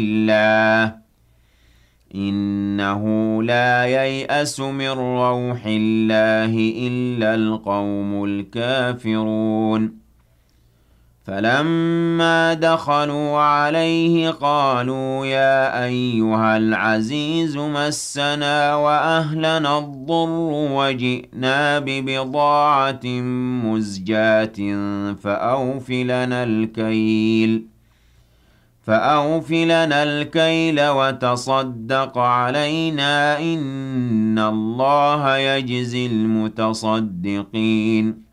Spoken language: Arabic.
الله إنه لا ييأس من روح الله إلا القوم الكافرون فلما دخلوا عليه قالوا يا أيها العزيز مسنا وأهلنا الضر وجئنا ببضاعة مزجاة فأوف لنا الكيل وتصدق علينا إن الله يجزي المتصدقين